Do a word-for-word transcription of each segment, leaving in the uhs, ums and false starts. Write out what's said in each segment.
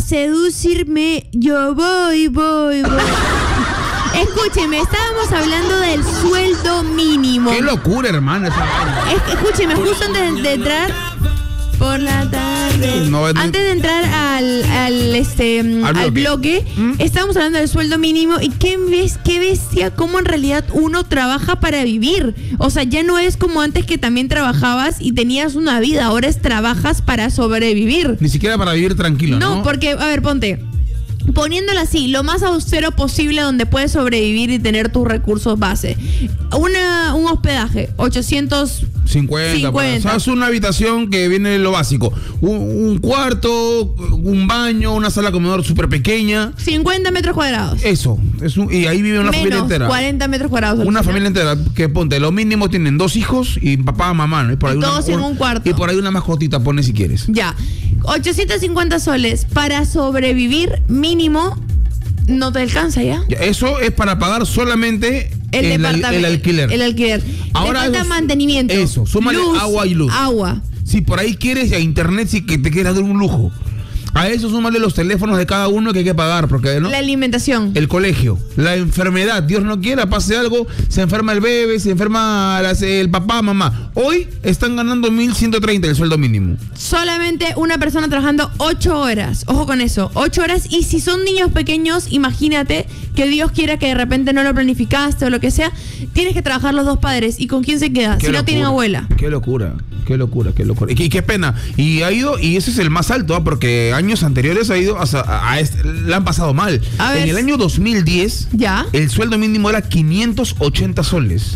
seducirme, yo voy, voy, voy. Escúcheme, estábamos hablando del sueldo mínimo. Qué locura, hermano. Esa... Es, escúcheme, justo antes de entrar por la tarde, no, no, antes de entrar al, al este al, al bloque, bloque ¿Mm? estábamos hablando del sueldo mínimo y qué ves, qué bestia, cómo en realidad uno trabaja para vivir. O sea, ya no es como antes que también trabajabas y tenías una vida, ahora es trabajas para sobrevivir. Ni siquiera para vivir tranquilo, ¿no? No, porque, a ver, ponte. Poniéndolo así, lo más austero posible donde puedes sobrevivir y tener tus recursos base. Una, un hospedaje, ochocientos cincuenta. O sea, es una habitación que viene lo básico. Un, un cuarto, un baño, una sala comedor súper pequeña. cincuenta metros cuadrados. Eso. Es un, y ahí vive una Menos, familia entera. cuarenta metros cuadrados. Una familia entera. Que ponte, lo mínimo tienen dos hijos y papá, mamá, ¿no? Y por ahí todos una, en un cuarto. Y por ahí una mascotita pone si quieres. Ya. ochocientos cincuenta soles para sobrevivir mínimo. No te alcanza ya. Eso es para pagar solamente el, el, departamento, el alquiler. El alquiler. Ahora falta mantenimiento. Eso, súmale luz, agua y luz. Agua. Si por ahí quieres, a internet, si que te quieres dar un lujo. A eso súmale los teléfonos de cada uno que hay que pagar, porque ¿no? La alimentación. El colegio, la enfermedad, Dios no quiera, pase algo, se enferma el bebé, se enferma las, el papá, mamá. Hoy están ganando mil ciento treinta el sueldo mínimo. Solamente una persona trabajando ocho horas. Ojo con eso, ocho horas. Y si son niños pequeños, imagínate que Dios quiera que de repente no lo planificaste o lo que sea, tienes que trabajar los dos padres. ¿Y con quién se queda? Qué si locura, no tienen abuela. Qué locura, qué locura, qué locura. Y, y qué pena. Y ha ido, y ese es el más alto, ¿eh? Porque años anteriores ha ido a, a, a este, la han pasado mal. A ver, en el año dos mil diez, ¿ya? El sueldo mínimo era quinientos ochenta soles.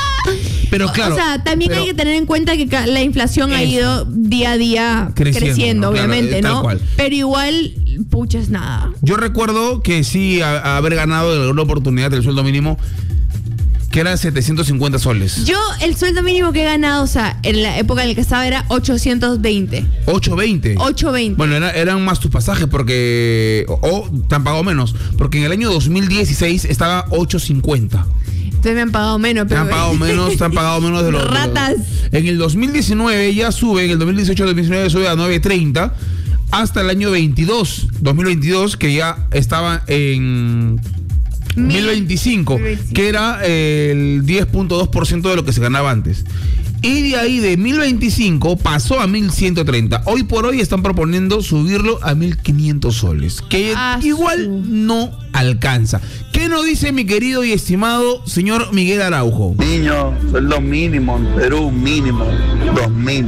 Pero claro. O sea, también pero, hay que tener en cuenta que la inflación eso, ha ido día a día creciendo, creciendo ¿no? obviamente, claro, ¿no? Cual. Pero igual, pucha, es nada. Yo recuerdo que sí, a, a haber ganado la oportunidad del sueldo mínimo, que era setecientos cincuenta soles. Yo, el sueldo mínimo que he ganado, o sea, en la época en la que estaba era ochocientos veinte. ¿ochocientos veinte? ochocientos veinte. Bueno, era, eran más tus pasajes porque... O, o te han pagado menos. Porque en el año dos mil dieciséis estaba ochocientos cincuenta. Ustedes me han pagado menos, pero... Te han pagado menos, te han pagado menos de los... Ratas. De los, en el dos mil diecinueve ya sube, en el dos mil dieciocho dos mil diecinueve sube a nueve treinta. Hasta el año veintidós, dos mil veintidós, que ya estaba en... mil veinticinco, que era el diez punto dos por ciento de lo que se ganaba antes. Y de ahí de mil veinticinco pasó a mil ciento treinta. Hoy por hoy están proponiendo subirlo a mil quinientos soles, que ah, igual sí. no alcanza. ¿Qué nos dice mi querido y estimado señor Miguel Araujo? Niño, sueldo mínimo en Perú, mínimo dos mil.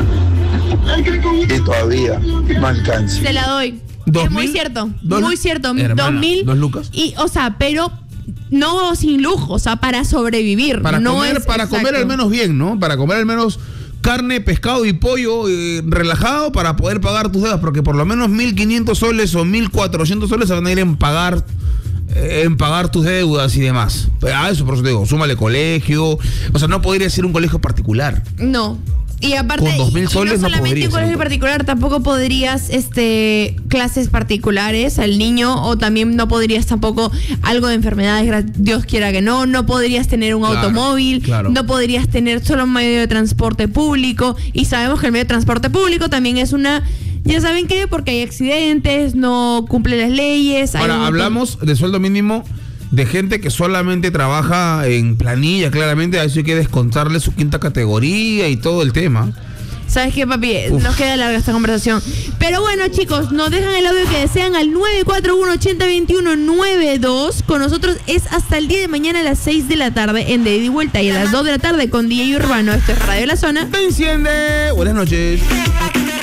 Y todavía no alcanza. Se la doy. Es muy cierto, dos, muy cierto. Hermana, dos mil. ¿Dos lucas? Y, o sea, pero no sin lujo, o sea, para sobrevivir. Para no comer, es, para exacto. comer al menos bien, ¿no? Para comer al menos carne, pescado y pollo eh, relajado para poder pagar tus deudas, porque por lo menos mil quinientos soles o mil cuatrocientos soles se van a ir en pagar eh, en pagar tus deudas y demás. A eso por eso te digo, súmale colegio, o sea, no podría ser un colegio particular. No. Y aparte, con dos mil soles y no solamente no en colegio particular, tampoco podrías este clases particulares al niño, o también no podrías tampoco algo de enfermedades, Dios quiera que no, no podrías tener un claro, automóvil, claro. no podrías tener solo un medio de transporte público, y sabemos que el medio de transporte público también es una, ya saben qué, porque hay accidentes, no cumple las leyes. Ahora, hay hablamos de sueldo mínimo de gente que solamente trabaja en planilla, claramente a eso hay que descontarle su quinta categoría y todo el tema. ¿Sabes qué, papi? Uf. Nos queda larga esta conversación. Pero bueno, chicos, nos dejan el audio que desean al nueve cuatro uno, ocho cero dos uno, nueve dos. Con nosotros es hasta el día de mañana a las seis de la tarde en De Ida y Vuelta, y a las dos de la tarde con D J Urbano. Esto es Radio La Zona. ¡Me enciende! Buenas noches.